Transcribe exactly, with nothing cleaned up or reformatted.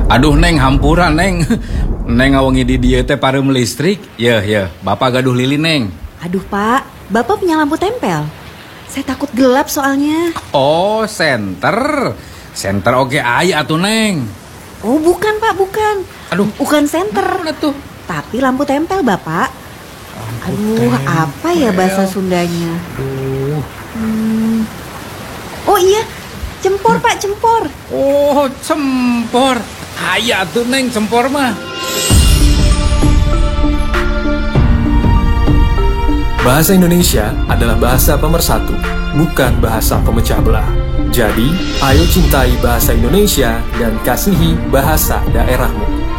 Aduh Neng, hampura Neng. Neng ngawangi di dieu teh pareum listrik. Yeuh, yeuh, Bapak gaduh lilin Neng. Aduh Pak, Bapak punya lampu tempel. Saya takut gelap soalnya. Oh, senter. Senter oge aya atuh Neng. Oh bukan Pak, bukan. Aduh, bukan senter. Mana tuh? Tapi lampu tempel Bapak. Lampu Aduh, tempel. apa ya bahasa Sundanya? Aduh. Hmm. Oh iya, cempor hmm. Pak, cempor. Oh, cempor. Aya tuh Neng, cempor mah. Bahasa Indonesia adalah bahasa pemersatu, bukan bahasa pemecah belah. Jadi, ayo cintai bahasa Indonesia dan kasihi bahasa daerahmu.